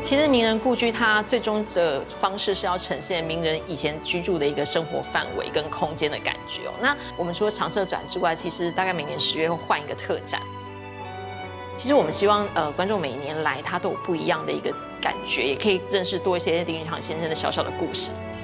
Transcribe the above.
其实名人故居它最终的方式是要呈现名人以前居住的一个生活范围跟空间的感觉哦。那我们除了常设展之外，其实大概每年10月会换一个特展。其实我们希望观众每一年来，他都有不一样的一个感觉，也可以认识多一些林语堂先生的小小的故事。